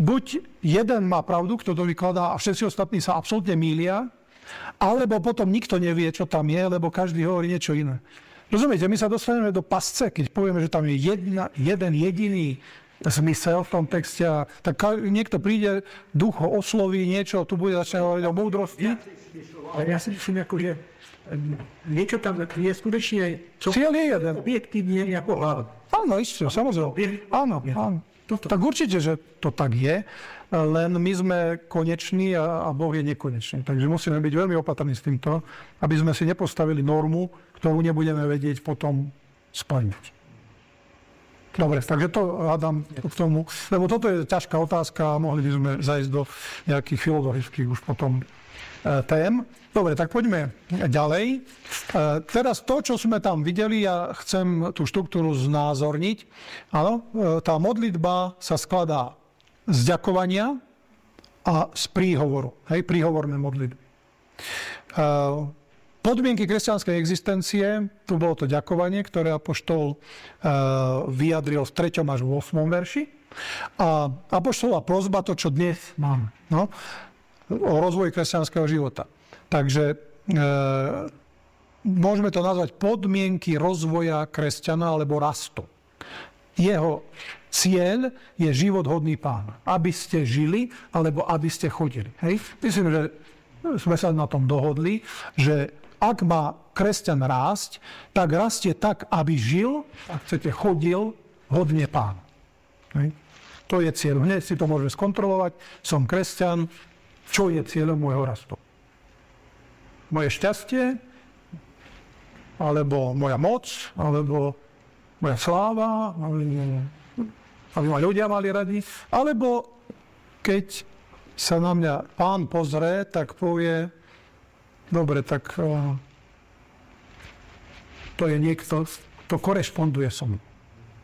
buď jeden má pravdu, kto to vykladá, a všetci ostatní sa absolútne mýlia, alebo potom nikto nevie, čo tam je, lebo každý hovorí niečo iné. Rozumiete, my sa dostaneme do pasce, keď povieme, že tam je jeden jediný zmysel v tom texte, tak niekto príde, duch ho osloví niečo, tu bude začať hovoriť o múdrosti. Ja si myslím, že niečo tam je skutočne... Cieľ je jeden. Objektívne ako hlava. Áno, isté, samozrejme. Áno. Tak určite, že to tak je, len my sme koneční a Boh je nekonečný. Takže musíme byť veľmi opatrní s týmto, aby sme si nepostavili normu, ktorú nebudeme vedieť potom splniť. Dobre, takže to hádam k tomu, lebo toto je ťažká otázka a mohli by sme zajsť do nejakých filozofických už potom tém. Dobre, tak poďme ďalej. Teraz to, čo sme tam videli, ja chcem tú štruktúru znázorniť. Áno, tá modlitba sa skladá z ďakovania a z príhovoru. Hej, príhovorné modlitby. Podmienky kresťanskej existencie, tu bolo to ďakovanie, ktoré apoštol vyjadril v 3. až 8. verši. A apoštolová prosba, to, čo dnes máme, no, o rozvoji kresťanského života. Takže môžeme to nazvať podmienky rozvoja kresťana alebo rastu. Jeho cieľ je život hodný Pána. Aby ste žili, alebo aby ste chodili. Hej? Myslím, že sme sa na tom dohodli, že ak má kresťan rásť, tak rastie tak, aby žil, ak chcete, chodil hodne Pána. Hej? To je cieľ. Hneď si to môžeme skontrolovať. Som kresťan. Čo je cieľom môjho rastu? Moje šťastie? Alebo moja moc? Alebo moja sláva? Aby ma ľudia mali radi? Alebo keď sa na mňa Pán pozrie, tak povie, dobre, tak to je niekto, to korešponduje so mnou.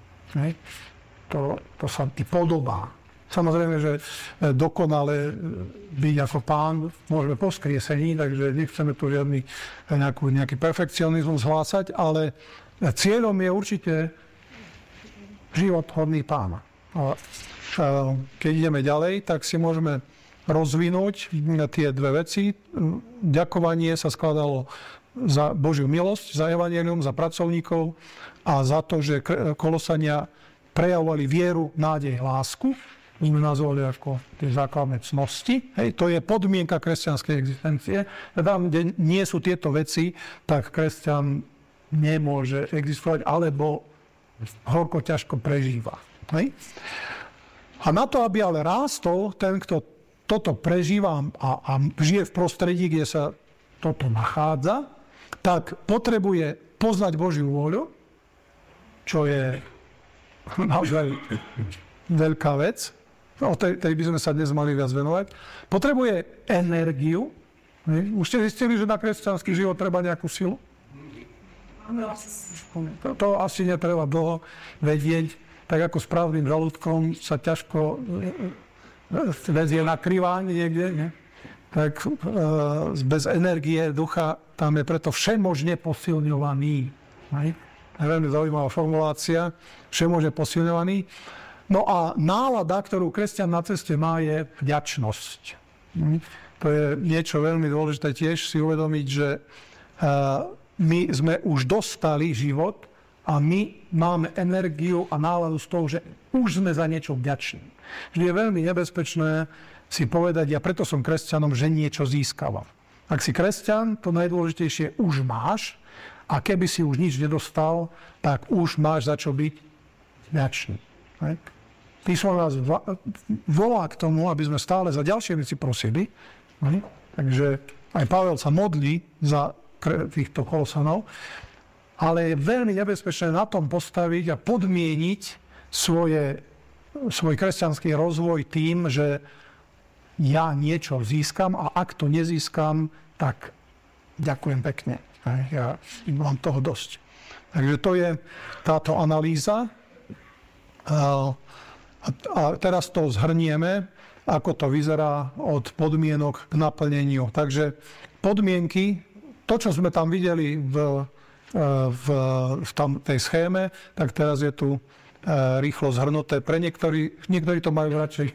To sa ti podobá. Samozrejme, že dokonale byť ako Pán môžeme po skriesení, takže nechceme tu nejaký perfekcionizmus hlásať, ale cieľom je určite život hodný Pána. A keď ideme ďalej, tak si môžeme rozvinúť tie dve veci. Ďakovanie sa skladalo za Božiu milosť, za evanjelium, za pracovníkov a za to, že Kolosania prejavovali vieru, nádej, lásku. My sme nazvali ako tie základné cnosti. Hej, to je podmienka kresťanskej existencie. Tam, kde nie sú tieto veci, tak kresťan nemôže existovať, alebo horko ťažko prežíva. Hej. A na to, aby ale rástol ten, kto toto prežíva a žije v prostredí, kde sa toto nachádza, tak potrebuje poznať Božiu vôľu, čo je naozaj veľká vec. O tej by sme sa dnes mali viac venovať. Potrebuje energiu. Už ste zistili, že na kresťanský život treba nejakú silu? To asi netreba dlho vedieť. Tak ako správnym žalúdkom sa ťažko vezie na kriván niekde. Nie? Tak bez energie ducha tam je preto všemožne posilňovaný. Je veľmi zaujímavá formulácia. Všemožne posilňovaný. No a nálada, ktorú kresťan na ceste má, je vďačnosť. To je niečo veľmi dôležité tiež si uvedomiť, že my sme už dostali život a my máme energiu a náladu z toho, že už sme za niečo vďační. Že je veľmi nebezpečné si povedať, ja preto som kresťanom, že niečo získavam. Ak si kresťan, to najdôležitejšie už máš a keby si už nič nedostal, tak už máš za čo byť vďačný. Písmo nás volá k tomu, aby sme stále za ďalšie veci prosili. Takže aj Pavel sa modlí za týchto Kolosanov. Ale je veľmi nebezpečné na tom postaviť a podmieniť svoj kresťanský rozvoj tým, že ja niečo získam a ak to nezískam, tak ďakujem pekne. Ja mám toho dosť. Takže to je táto analýza. A teraz to zhrnieme, ako to vyzerá od podmienok k naplneniu. Takže podmienky, to, čo sme tam videli v tej schéme, tak teraz je tu rýchlo zhrnuté. Pre niektorí to majú radšej